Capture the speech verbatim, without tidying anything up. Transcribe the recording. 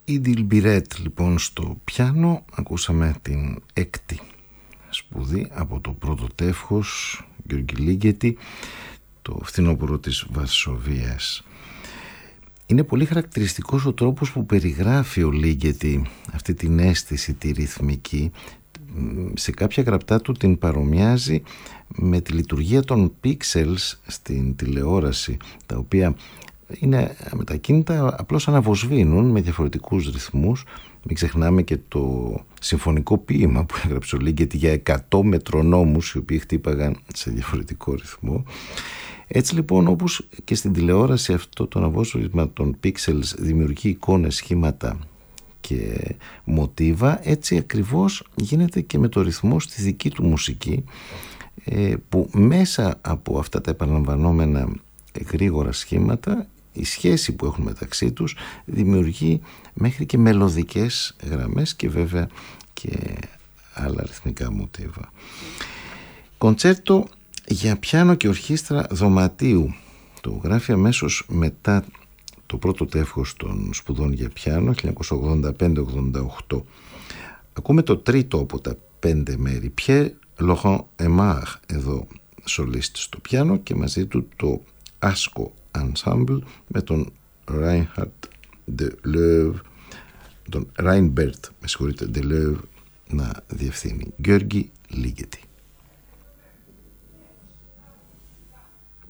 Η Ντιλμπιρέτ λοιπόν στο πιάνο. Ακούσαμε την έκτη σπουδή από το πρώτο τεύχος Γιώργη Λίγκετη, το φθινόπωρο της Βαρσοβίας. Είναι πολύ χαρακτηριστικός ο τρόπος που περιγράφει ο Λίγκετη αυτή την αίσθηση τη ρυθμική. Σε κάποια γραπτά του την παρομοιάζει με τη λειτουργία των pixels στην τηλεόραση, τα οποία είναι αμετακίνητα, απλώς αναβοσβήνουν με διαφορετικούς ρυθμούς. Μην ξεχνάμε και το συμφωνικό ποίημα που έγραψε ο Λίγκετη για εκατό μετρονόμους, οι οποίοι χτύπαγαν σε διαφορετικό ρυθμό. Έτσι λοιπόν, όπως και στην τηλεόραση αυτό το αναβόσβημα των pixels δημιουργεί εικόνες, σχήματα και μοτίβα, έτσι ακριβώς γίνεται και με το ρυθμό στη δική του μουσική, που μέσα από αυτά τα επαναλαμβανόμενα γρήγορα σχήματα, η σχέση που έχουν μεταξύ τους δημιουργεί μέχρι και μελωδικές γραμμές και βέβαια και άλλα ρυθμικά μοτίβα. Κοντσέρτο για πιάνο και ορχήστρα δωματίου. Το γράφει αμέσως μετά το πρώτο τεύχος των σπουδών για πιάνο χίλια εννιακόσια ογδόντα πέντε ογδόντα οκτώ. Ακούμε το τρίτο από τα πέντε μέρη. Pierre Laurent Aimard εδώ σολίστ στο πιάνο και μαζί του το Άσκο Ensemble με τον Reinhard Deleuve, τον Reinbert, με συγχωρείτε, Deleuve να διευθύνει. Γιώργη Λίγκετη.